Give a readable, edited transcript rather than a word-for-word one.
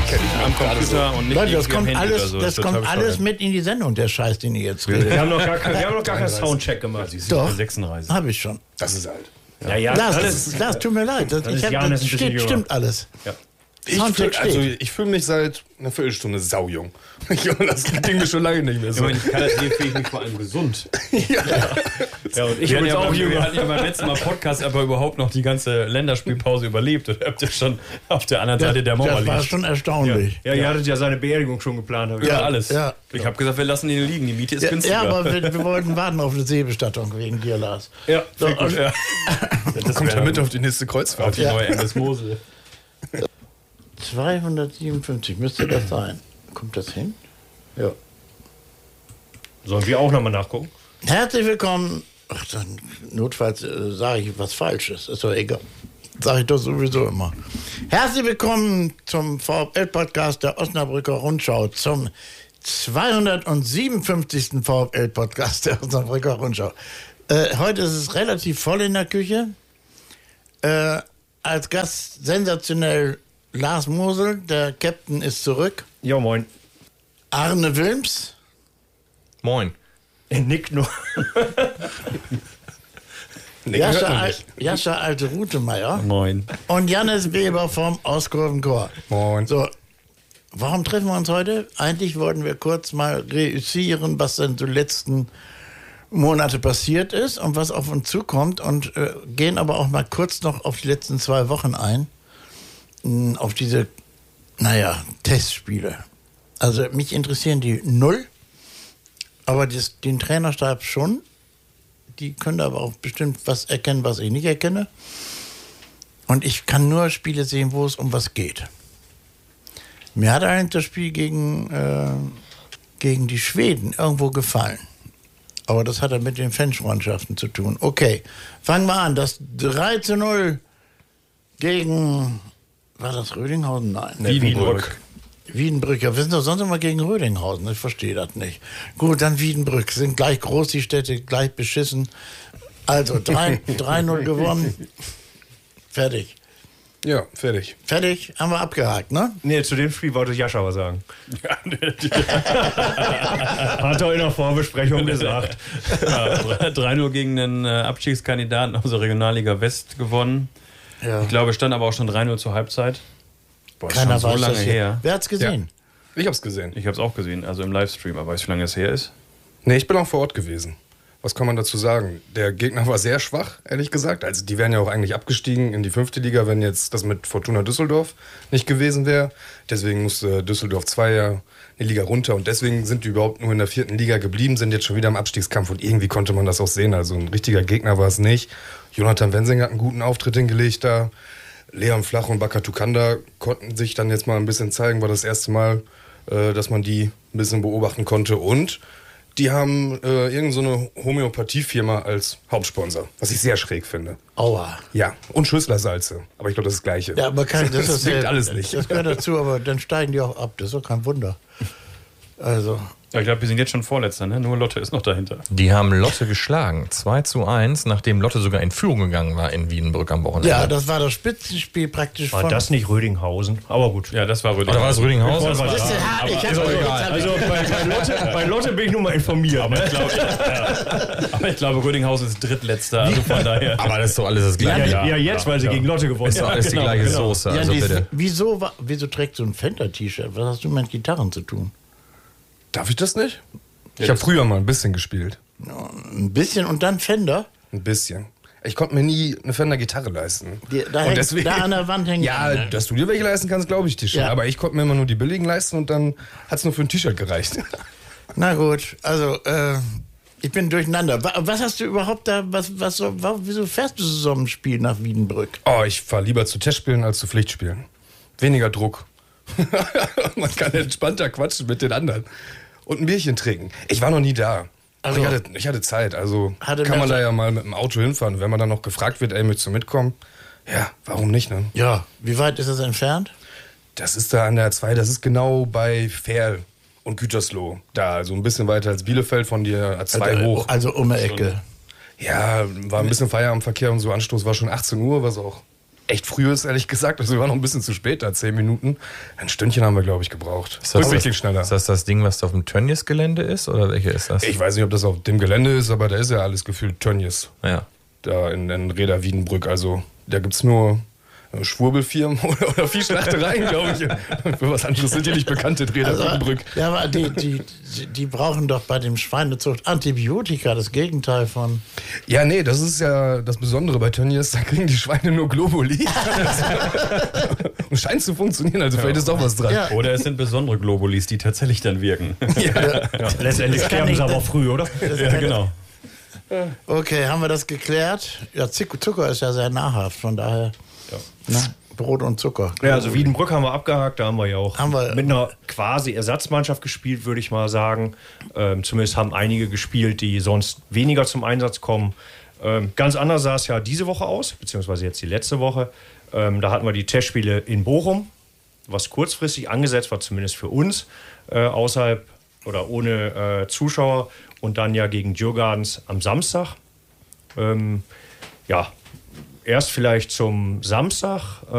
am Computer und nicht Leute, das irgendwie am kommt Handy alles, oder so. das ist kommt total alles bescheuert. mit in die Sendung, der Scheiß, den ihr jetzt redet. Wir haben noch gar keinen Soundcheck gemacht. Doch, 36. habe ich schon. Das ist alt. Ja, Das tut mir leid. Das, ist Janis ein bisschen jünger. Stimmt alles. Ja. Soundcheck steht. Ich fühle mich seit einer Viertelstunde saujung. Das ging mir schon lange nicht mehr Ich so. meine, ich kann das hier fähig nicht vor allem gesund. Ja, und ich Wir bin hatten auch wir jünger. hatten ja beim letzten Mal Podcast aber überhaupt noch die ganze Länderspielpause überlebt. Oder habt ihr schon auf der anderen Seite der Mauer Das war liegt? schon erstaunlich. Ja, ihr hattet ja seine Beerdigung schon geplant. hab ich Ja, gehört. alles. Ja. Ich habe gesagt, wir lassen ihn liegen. Die Miete ist günstiger. Ja, aber wir wollten warten auf eine Seebestattung wegen dir, Lars. Ja, So, und, Ja. Das kommt ja mit auf die nächste Auf Kreuzfahrt. die neue MS Mosel. 257 müsste das sein. Kommt das hin? Ja. Sollen wir auch nochmal nachgucken? Herzlich willkommen. Ach, dann notfalls sage ich was Falsches. Ist doch egal. Sage ich doch sowieso immer. Herzlich willkommen zum VfL-Podcast der Osnabrücker Rundschau, zum 257. VfL-Podcast der Osnabrücker Rundschau. Heute ist es relativ voll in der Küche. Als Gast sensationell Lars Mosel, der Captain ist zurück. Ja, moin. Arne Wilms. Moin. Er nickt nur. Jascha Alte Rutemeyer. Moin. Und Jannis Weber vom Auskurvenchor. Moin. So, warum treffen wir uns heute? Eigentlich wollten wir kurz mal reüssieren, was denn die letzten Monate passiert ist und was auf uns zukommt und gehen aber auch mal kurz noch auf die letzten 2 Wochen ein. Auf diese, Testspiele. Also mich interessieren die null, aber den Trainerstab schon. Die können aber auch bestimmt was erkennen, was ich nicht erkenne. Und ich kann nur Spiele sehen, wo es um was geht. Mir hat eigentlich das Spiel gegen die Schweden irgendwo gefallen. Aber das hat ja mit den Fanfreundschaften zu tun. Okay, fangen wir an. Das 3:0 gegen, war das Rödinghausen? Nein. Wiedenbrück. Wiedenbrück, ja, wir sind doch sonst immer gegen Rödinghausen, ich verstehe das nicht. Gut, dann Wiedenbrück, sind gleich groß die Städte, gleich beschissen. Also 3:0 gewonnen, fertig. Ja, fertig. Fertig, haben wir abgehakt, ne? Nee, zu dem Spiel wollte Jascha was sagen. Hat er in der Vorbesprechung gesagt. Ja, 3:0 gegen den Abstiegskandidaten aus der Regionalliga West gewonnen. Ja. Ich glaube, es stand aber auch schon 3:0 zur Halbzeit. Boah, ist Keiner schon so weiß lange das hier. her. Wer hat's gesehen? Ich hab's gesehen. Ich habe es auch gesehen, also im Livestream. Aber weißt du, wie lange es her ist? Nee, ich bin auch vor Ort gewesen. Was kann man dazu sagen? Der Gegner war sehr schwach, ehrlich gesagt. Also die wären ja auch eigentlich abgestiegen in die 5. Liga, wenn jetzt das mit Fortuna Düsseldorf nicht gewesen wäre. Deswegen musste Düsseldorf 2 ja eine Liga runter. Und deswegen sind die überhaupt nur in der 4. Liga geblieben, sind jetzt schon wieder im Abstiegskampf. Und irgendwie konnte man das auch sehen. Also ein richtiger Gegner war es nicht. Jonathan Wensing hat einen guten Auftritt hingelegt da. Leon Flach und Baka Tukanda konnten sich dann jetzt mal ein bisschen zeigen. War das erste Mal, dass man die ein bisschen beobachten konnte. Und die haben irgend so eine Homöopathiefirma als Hauptsponsor, was ich sehr schräg finde. Aua. Ja, und Schüsslersalze. Aber ich glaube, das ist das Gleiche. Ja, aber das wirkt alles nicht. Das gehört dazu, aber dann steigen die auch ab. Das ist doch kein Wunder. Also, Ja, ich glaube, wir sind jetzt schon Vorletzter, ne? Nur Lotte ist noch dahinter. Die haben Lotte geschlagen. 2:1, nachdem Lotte sogar in Führung gegangen war in Wiedenbrück am Wochenende. ja, das war das Spitzenspiel praktisch War von... das nicht Rödinghausen? Aber gut. Ja, das war Rödinghausen. Oder war es Rödinghausen? Das war Das ist ja hart, ich hab doch jetzt- Also bei Lotte bin ich nur mal informiert. Aber ich glaube, Rödinghausen ist Drittletzter, also von daher. Aber das ist doch alles das Gleiche. Ja, jetzt, weil sie gegen Lotte gewonnen Ist doch alles die Genau, gleiche genau. Soße. Ja, Also bitte. wieso trägst du ein Fender-T-Shirt? Was hast du mit Gitarren zu tun? Darf ich das nicht? Ich habe früher mal ein bisschen gespielt. Ein bisschen und dann Fender? Ein bisschen. Ich konnte mir nie eine Fender-Gitarre leisten. Da an der Wand hängt. Ja, dass du dir welche leisten kannst, glaube ich dir schon. Ja. Aber ich konnte mir immer nur die billigen leisten und dann hat es nur für ein T-Shirt gereicht. Na gut, also ich bin durcheinander. Was hast du überhaupt da, wieso fährst du so ein Spiel nach Wiedenbrück? Oh, ich fahre lieber zu Testspielen als zu Pflichtspielen. Weniger Druck. Man kann entspannter quatschen mit den anderen. Und ein Bierchen trinken. Ich war noch nie da. Also- Aber ich hatte Zeit, also Hatte kann man Mercer- da ja mal mit dem Auto hinfahren. Wenn man dann noch gefragt wird, ey, möchtest du mitkommen? Ja, warum nicht, ne? Ja, wie weit ist das entfernt? Das ist da an der 2, das ist genau bei Ferl und Gütersloh. Da, also ein bisschen weiter als Bielefeld von der A2 hoch. Also um die Ecke. Ja, war ein bisschen Feierabendverkehr und so, Anstoß war schon 18 Uhr, was auch echt früh ist, ehrlich gesagt. Also wir waren noch ein bisschen zu spät da, 10 Minuten. Ein Stündchen haben wir, glaube ich, gebraucht. Ist das Wirklich schneller. Ist das Ding, was da auf dem Tönnies-Gelände ist? Oder welche ist das? Ich weiß nicht, ob das auf dem Gelände ist, aber da ist ja alles gefühlt Tönnies. Ja. Da in Reda Wiedenbrück. Also da gibt es nur Schwurbelfirmen oder Viehschlachtereien, glaube ich. Für was anderes sind die nicht bekannt in Reda Wiedenbrück. Ja, aber die brauchen doch bei dem Schweinezucht Antibiotika, das Gegenteil von. Ja, nee, das ist ja das Besondere bei Tönnies. Da kriegen die Schweine nur Globuli. Und scheint zu funktionieren, also vielleicht ist doch was dran. Ja. Oder es sind besondere Globulis, die tatsächlich dann wirken. Letztendlich sterben sie aber auch früh, oder? Ja, genau. Okay, haben wir das geklärt? Ja, Zucker ist ja sehr nahrhaft, von daher. Na, Brot und Zucker. Ja, also Wiedenbrück haben wir abgehakt, da haben wir ja auch Haben wir- mit einer quasi Ersatzmannschaft gespielt, würde ich mal sagen. Zumindest haben einige gespielt, die sonst weniger zum Einsatz kommen. Ganz anders sah es ja diese Woche aus, beziehungsweise jetzt die letzte Woche. Da hatten wir die Testspiele in Bochum, was kurzfristig angesetzt war, zumindest für uns, außerhalb oder ohne Zuschauer. Und dann ja gegen Djurgardens am Samstag. Ja, erst vielleicht zum Samstag.